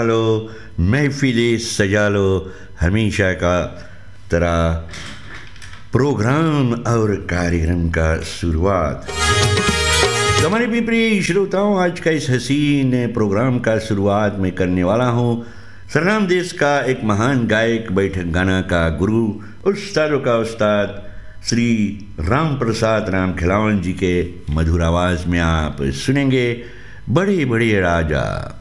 लो, महफिलें सजा लो, हमेशा का तरह प्रोग्राम और कार्यक्रम का शुरुआत। तो हमारे भी प्रिय श्रोताओं, आज का इस हसीन प्रोग्राम का शुरुआत मैं करने वाला हूँ सरनाम देश का एक महान गायक, बैठक गाना का गुरु, उस्तादों का उस्ताद श्री राम प्रसाद राम खिलावन जी के मधुर आवाज़ में आप सुनेंगे बड़े बड़े राजा।